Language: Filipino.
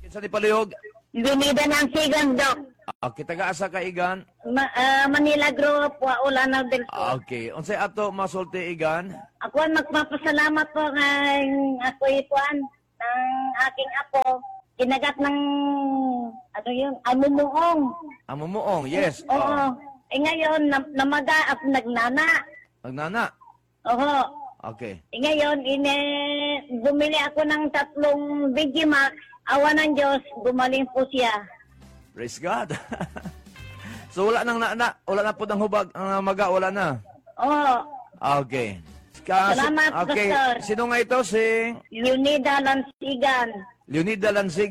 Sa ni Palihog. Binida ng sigang, Dok. Okay, taga-asa ka igan. Manila Group, Ulanaw del Sur. Okay, unsay ato masulti igan? Ako ay magpapasalamat po ng ako ipuan ng aking apo. Kinagat ng, ano yun, amumuong. Amumuong, yes. Oo. Ngayon, namaga at nagnana. Nagnana. Oo. Okay. Ngayon, bumili ako ng 3 Vigimax. Awa ng Diyos, gumaling po siya. Praise God. So wala nang wala na po ng hubag ang maga, wala na. Oo. Okay. Salamat, okay. Pastor. Sino nga ito? Si Leonida Lansigan. Leonida Lansig.